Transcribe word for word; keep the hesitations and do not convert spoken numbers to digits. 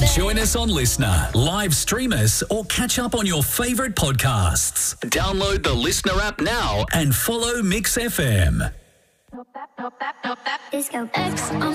Join us on Listener, live stream us, or catch up on your favourite podcasts. Download the Listener app now and follow Mix F M. Disco X on